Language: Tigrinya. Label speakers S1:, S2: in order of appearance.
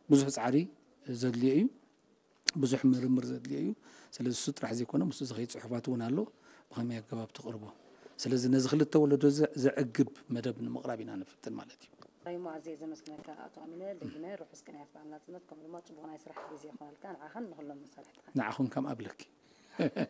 S1: ብዙሕ ጻዕሪ ዘድልዮ እዩ ብዙሕ ምርምር ዘድልዮ እዩ ስለዚ እሱ ጥራሕ ዘይኮነ ምስ ዝኸይድ ጽሑፋት እውን ኣሎ ብኸመይ ኣገባብ ተቕርቦ ስለዚ ነዚ ክልተ ወለዶ ዘዕግብ መደብ ንምቕራብ ኢና ንፍትን ማለት እዩ
S2: أي معزز مسكنك أطعمنا لجنة روح سكنات بعملات نت كم لما تبغون يسرح بيزي خالك كان عهن نخلهم مصالح
S1: نعخون كم قبلك